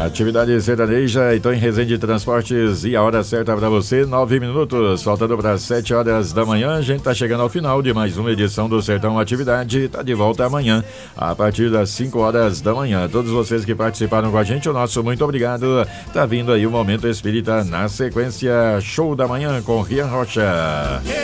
Atividade sertaneja, então em Resende Transportes, e a hora certa para você, 9 minutos, faltando para 7 horas da manhã. A gente tá chegando ao final de mais uma edição do Sertão Atividade, tá de volta amanhã, a partir das 5 horas da manhã. Todos vocês que participaram com a gente, o nosso muito obrigado. Tá vindo aí o Momento Espírita na sequência, show da manhã com Rian Rocha.